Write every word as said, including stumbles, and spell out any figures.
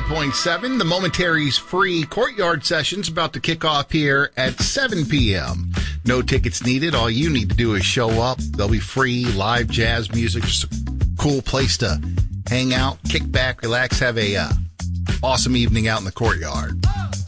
point seven. The Momentary's free courtyard session's about to kick off here at seven p.m. No tickets needed. All you need to do is show up. There'll be free live jazz music. Just a cool place to hang out, kick back, relax, have a uh, awesome evening out in the courtyard.